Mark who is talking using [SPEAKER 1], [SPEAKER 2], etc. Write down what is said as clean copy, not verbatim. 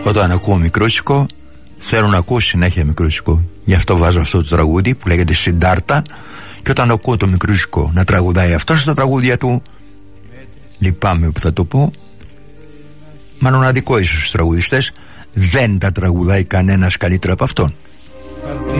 [SPEAKER 1] Όταν ακούω μικρούσικο, θέλω να ακούω συνέχεια μικρούσικο. Γι' αυτό βάζω αυτό το τραγούδι που λέγεται Συντάρτα. Και όταν ακούω το μικρούσικο να τραγουδάει αυτό στα τραγούδια του, λυπάμαι που θα το πω, μάλλον αδικό ίσως στους τραγουδιστές, δεν τα τραγουδάει κανένας καλύτερα από αυτόν.